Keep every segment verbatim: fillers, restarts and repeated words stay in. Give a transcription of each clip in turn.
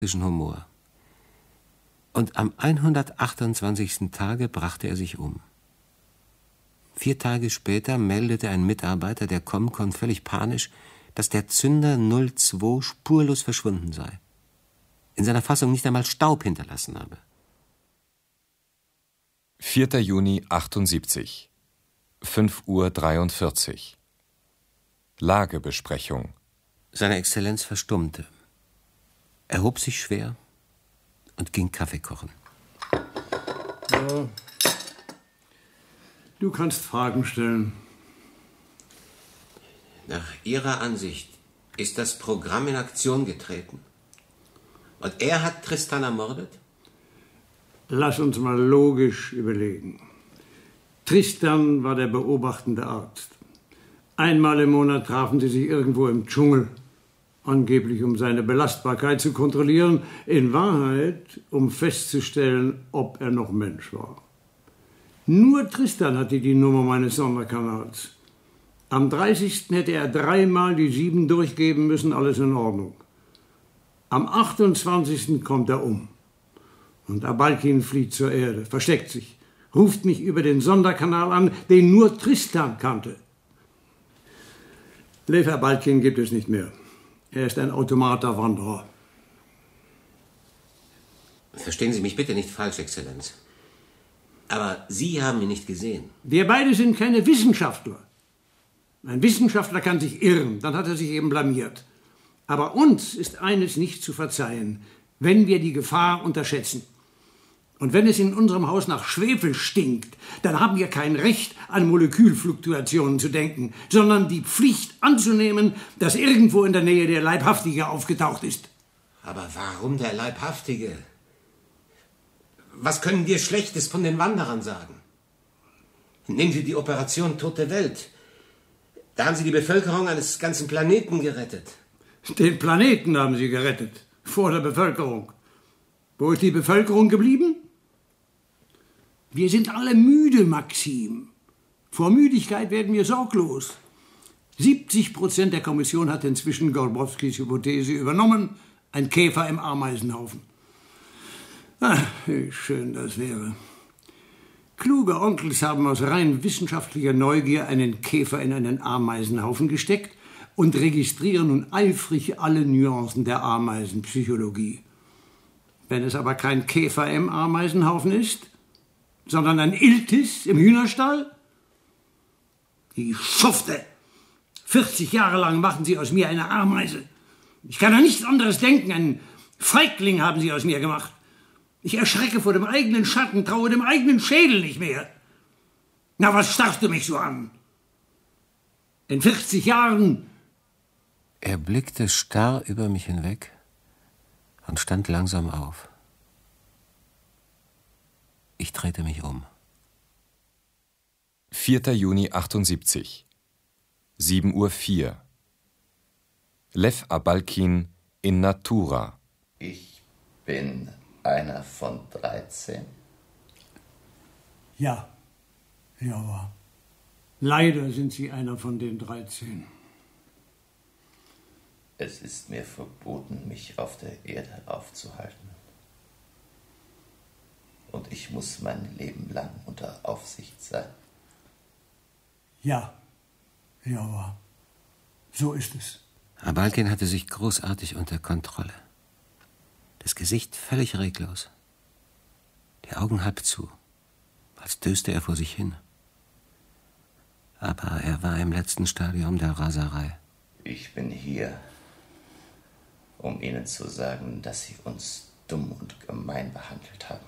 Humor. Und am hundertachtundzwanzigsten Tage brachte er sich um. Vier Tage später meldete ein Mitarbeiter der Comcon völlig panisch, dass der Zünder null zwei spurlos verschwunden sei. In seiner Fassung nicht einmal Staub hinterlassen habe. vierter Juni achtundsiebzig, fünf Uhr dreiundvierzig. Lagebesprechung. Seine Exzellenz verstummte, erhob sich schwer und ging Kaffee kochen. Ja. Du kannst Fragen stellen. Nach Ihrer Ansicht ist das Programm in Aktion getreten. Und er hat Tristan ermordet? Lass uns mal logisch überlegen. Tristan war der beobachtende Arzt. Einmal im Monat trafen sie sich irgendwo im Dschungel. Angeblich, um seine Belastbarkeit zu kontrollieren. In Wahrheit, um festzustellen, ob er noch Mensch war. Nur Tristan hatte die Nummer meines Sonderkanals. Am dreißigsten hätte er dreimal die sieben durchgeben müssen, alles in Ordnung. Am achtundzwanzigsten kommt er um. Und Abalkin flieht zur Erde, versteckt sich, ruft mich über den Sonderkanal an, den nur Tristan kannte. Lev Abalkin gibt es nicht mehr. Er ist ein Automaterwanderer. Verstehen Sie mich bitte nicht falsch, Exzellenz. Aber Sie haben ihn nicht gesehen. Wir beide sind keine Wissenschaftler. Ein Wissenschaftler kann sich irren, dann hat er sich eben blamiert. Aber uns ist eines nicht zu verzeihen, wenn wir die Gefahr unterschätzen. Und wenn es in unserem Haus nach Schwefel stinkt, dann haben wir kein Recht, an Molekülfluktuationen zu denken, sondern die Pflicht anzunehmen, dass irgendwo in der Nähe der Leibhaftige aufgetaucht ist. Aber warum der Leibhaftige? Was können wir Schlechtes von den Wanderern sagen? Nehmen Sie die Operation Tote Welt. Da haben Sie die Bevölkerung eines ganzen Planeten gerettet. Den Planeten haben Sie gerettet, vor der Bevölkerung. Wo ist die Bevölkerung geblieben? Wir sind alle müde, Maxim. Vor Müdigkeit werden wir sorglos. siebzig Prozent der Kommission hat inzwischen Gorbowskis Hypothese übernommen. Ein Käfer im Ameisenhaufen. Ach, wie schön das wäre. Kluge Onkels haben aus rein wissenschaftlicher Neugier einen Käfer in einen Ameisenhaufen gesteckt und registrieren nun eifrig alle Nuancen der Ameisenpsychologie. Wenn es aber kein Käfer im Ameisenhaufen ist, sondern ein Iltis im Hühnerstall? Die Schufte! vierzig Jahre lang machen Sie aus mir eine Ameise. Ich kann an nichts anderes denken. Einen Feigling haben Sie aus mir gemacht. Ich erschrecke vor dem eigenen Schatten, traue dem eigenen Schädel nicht mehr. Na, was starrst du mich so an? In vierzig Jahren... Er blickte starr über mich hinweg und stand langsam auf. Ich drehte mich um. vierter Juni achtundsiebzig, sieben Uhr vier. Lev Abalkin in Natura. Ich bin einer von dreizehn. Ja, ja, aber leider sind Sie einer von den dreizehn. Es ist mir verboten, mich auf der Erde aufzuhalten. Und ich muss mein Leben lang unter Aufsicht sein. Ja, ja, aber so ist es. Abalkin hatte sich großartig unter Kontrolle. Das Gesicht völlig reglos. Die Augen halb zu, als döste er vor sich hin. Aber er war im letzten Stadium der Raserei. Ich bin hier, um Ihnen zu sagen, dass Sie uns dumm und gemein behandelt haben.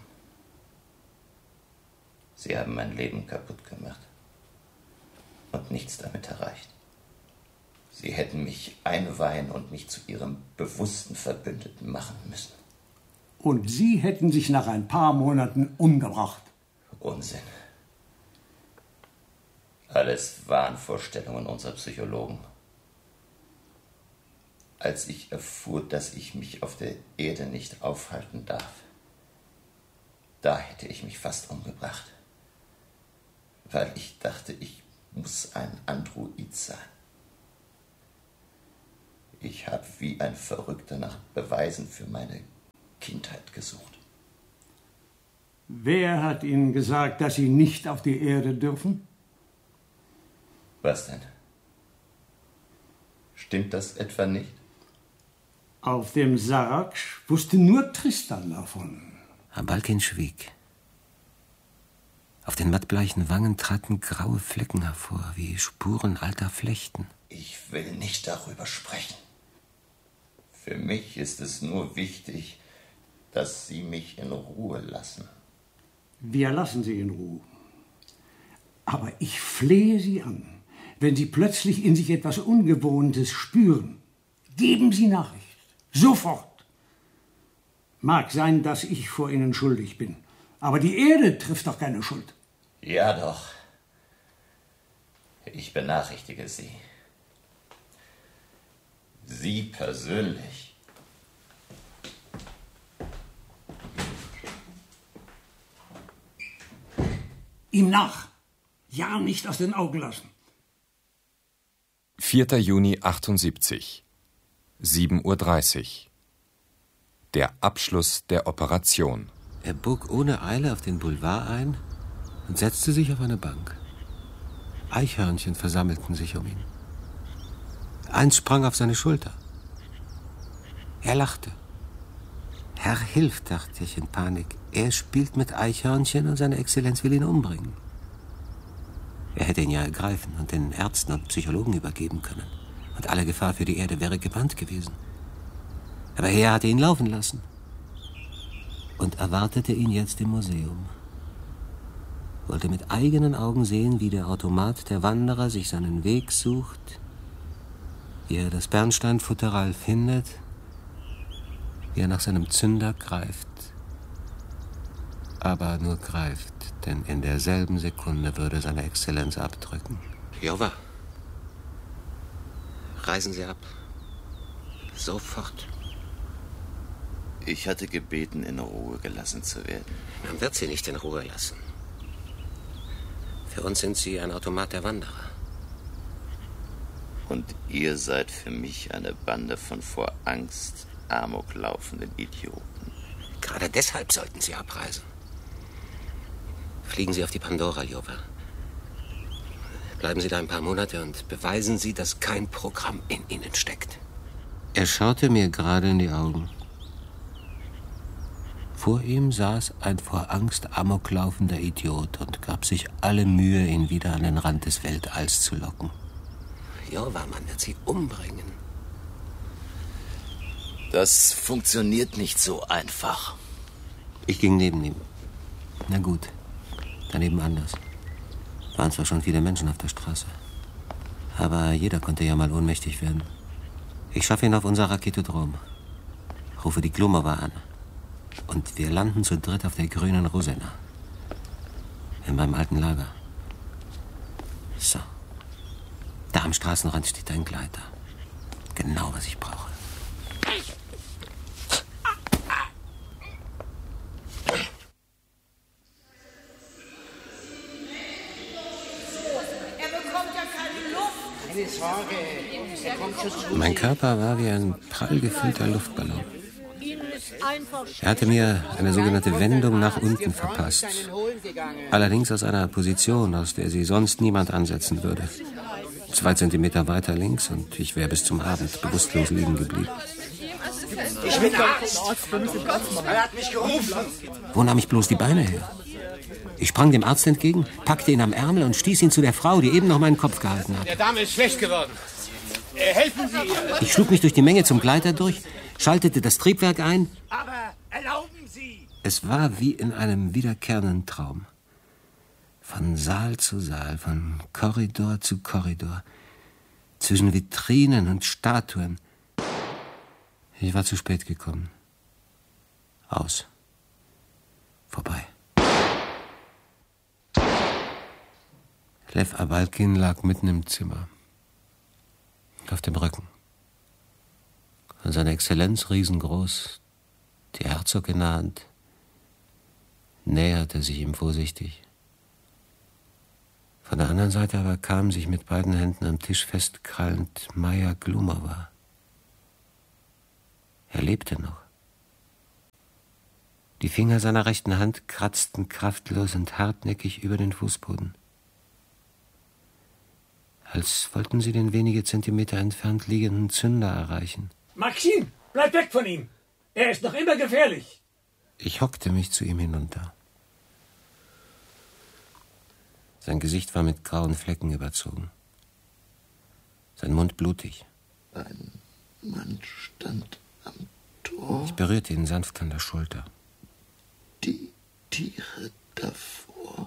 Sie haben mein Leben kaputt gemacht und nichts damit erreicht. Sie hätten mich einweihen und mich zu Ihrem bewussten Verbündeten machen müssen. Und Sie hätten sich nach ein paar Monaten umgebracht. Unsinn. Alles Wahnvorstellungen unserer Psychologen. Als ich erfuhr, dass ich mich auf der Erde nicht aufhalten darf, da hätte ich mich fast umgebracht. Weil ich dachte, ich muss ein Android sein. Ich habe wie ein Verrückter nach Beweisen für meine Kindheit gesucht. Wer hat Ihnen gesagt, dass Sie nicht auf die Erde dürfen? Was denn? Stimmt das etwa nicht? Auf dem Sarg wusste nur Tristan davon. Abalkin schwieg. Auf den mattbleichen Wangen traten graue Flecken hervor, wie Spuren alter Flechten. Ich will nicht darüber sprechen. Für mich ist es nur wichtig, dass Sie mich in Ruhe lassen. Wir lassen Sie in Ruhe. Aber ich flehe Sie an, wenn Sie plötzlich in sich etwas Ungewohntes spüren, geben Sie Nachricht. Sofort. Mag sein, dass ich vor Ihnen schuldig bin, aber die Erde trifft doch keine Schuld. Ja doch. Ich benachrichtige Sie. Sie persönlich. Ihm nach. Ja, nicht aus den Augen lassen. vierter Juni achtundsiebzig, sieben Uhr dreißig. Der Abschluss der Operation. Er bog ohne Eile auf den Boulevard ein und setzte sich auf eine Bank. Eichhörnchen versammelten sich um ihn. Eins sprang auf seine Schulter. Er lachte. Herr Hilf, dachte ich in Panik. Er spielt mit Eichhörnchen und seine Exzellenz will ihn umbringen. Er hätte ihn ja ergreifen und den Ärzten und Psychologen übergeben können. Und alle Gefahr für die Erde wäre gebannt gewesen. Aber er hatte ihn laufen lassen und erwartete ihn jetzt im Museum. Wollte mit eigenen Augen sehen, wie der Automat der Wanderer sich seinen Weg sucht, wie er das Bernsteinfutteral findet, wie er nach seinem Zünder greift. Aber nur greift, denn in derselben Sekunde würde seine Exzellenz abdrücken. Jova, reisen Sie ab. Sofort. Ich hatte gebeten, in Ruhe gelassen zu werden. Man wird Sie nicht in Ruhe lassen. Für uns sind Sie ein Automat der Wanderer. Und ihr seid für mich eine Bande von vor Angst Amok laufenden Idioten. Gerade deshalb sollten Sie abreisen. Fliegen Sie auf die Pandora, Jova. Bleiben Sie da ein paar Monate und beweisen Sie, dass kein Programm in Ihnen steckt. Er schaute mir gerade in die Augen. Vor ihm saß ein vor Angst amoklaufender Idiot und gab sich alle Mühe, ihn wieder an den Rand des Weltalls zu locken. Jova, man wird Sie umbringen. Das funktioniert nicht so einfach. Ich ging neben ihm. Na gut, daneben anders. Waren zwar schon viele Menschen auf der Straße, aber jeder konnte ja mal ohnmächtig werden. Ich schaffe ihn auf unser Raketodrom, rufe die Glumova an und wir landen zu dritt auf der grünen Rosena. In meinem alten Lager. So. Da am Straßenrand steht ein Gleiter. Genau, was ich brauche. Mein Körper war wie ein prall gefüllter Luftballon. Er hatte mir eine sogenannte Wendung nach unten verpasst. Allerdings aus einer Position, aus der sie sonst niemand ansetzen würde. Zwei Zentimeter weiter links und ich wäre bis zum Abend bewusstlos liegen geblieben. Ich will zum Arzt. Er hat mich gerufen. Wo nahm ich bloß die Beine her? Ich sprang dem Arzt entgegen, packte ihn am Ärmel und stieß ihn zu der Frau, die eben noch meinen Kopf gehalten hat. Der Dame ist schlecht geworden. Helfen Sie ihr. Ich schlug mich durch die Menge zum Gleiter durch, schaltete das Triebwerk ein. Aber erlauben Sie. Es war wie in einem wiederkehrenden Traum. Von Saal zu Saal, von Korridor zu Korridor, zwischen Vitrinen und Statuen. Ich war zu spät gekommen. Aus. Vorbei. Lev Abalkin lag mitten im Zimmer. Auf dem Rücken. Und seine Exzellenz, riesengroß, die Herzog in der Hand, näherte sich ihm vorsichtig. Von der anderen Seite aber kam, sich mit beiden Händen am Tisch festkrallend, Maja Glumova. Er lebte noch. Die Finger seiner rechten Hand kratzten kraftlos und hartnäckig über den Fußboden. Als wollten sie den wenige Zentimeter entfernt liegenden Zünder erreichen. Maxim, bleib weg von ihm! Er ist noch immer gefährlich! Ich hockte mich zu ihm hinunter. Sein Gesicht war mit grauen Flecken überzogen. Sein Mund blutig. Ein Mann stand am Tor. Ich berührte ihn sanft an der Schulter. Die Tiere davor.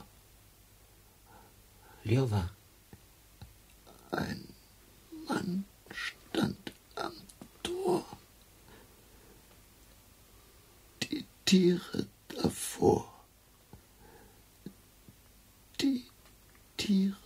Ljowa. Ein Mann stand am Tor. Die Tiere davor. Die Tiere.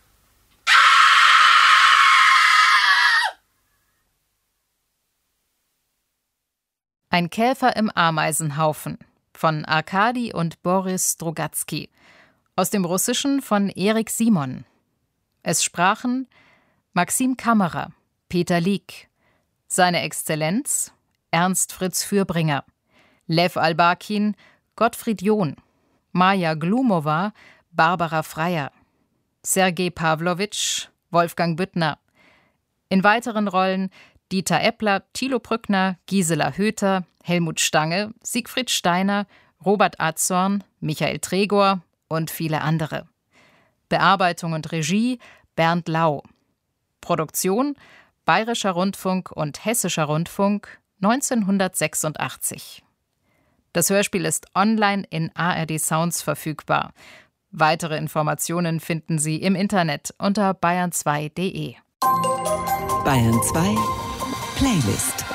Ein Käfer im Ameisenhaufen von Arkadi und Boris Strugatsky. Aus dem Russischen von Erik Simon. Es sprachen Maxim Kammerer, Peter Lieck, Seine Exzellenz Ernst Fritz Fürbringer, Lew Albakin, Gottfried John, Maja Glumowa, Barbara Freier, Sergei Pawlowitsch, Wolfgang Büttner. In weiteren Rollen Dieter Eppler, Thilo Brückner, Gisela Höter, Helmut Stange, Siegfried Steiner, Robert Azorn, Michael Tregor und viele andere. Bearbeitung und Regie Bernd Lau. Produktion Bayerischer Rundfunk und Hessischer Rundfunk neunzehnhundertsechsundachtzig. Das Hörspiel ist online in A R D Sounds verfügbar. Weitere Informationen finden Sie im Internet unter bayern zwei punkt de. Bayern zwei Playlist.